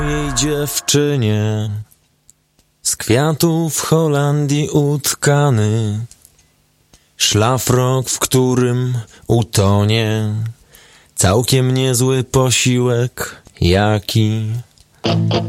Jej dziewczynie z kwiatów w Holandii utkany szlafrok, w którym utonie całkiem niezły posiłek jaki.